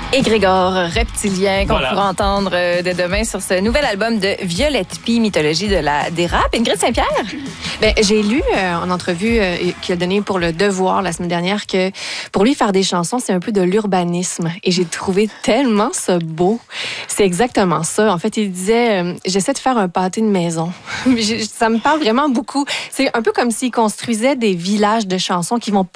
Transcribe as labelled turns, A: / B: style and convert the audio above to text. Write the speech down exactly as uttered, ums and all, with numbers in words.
A: Et Grégor Reptilien, qu'on
B: Voilà.
A: pourra entendre euh, dès demain sur ce nouvel album de Violette Pie, Mythologie de la dérape. Ingrid Saint-Pierre?
C: Ben, j'ai lu euh, en entrevue euh, qu'il a donné pour Le Devoir la semaine dernière que pour lui, faire des chansons, c'est un peu de l'urbanisme. Et j'ai trouvé tellement ça beau. C'est exactement ça. En fait, il disait, euh, j'essaie de faire un pâté de maison. ça me parle vraiment beaucoup. C'est un peu comme s'il construisait des villages de chansons qui vont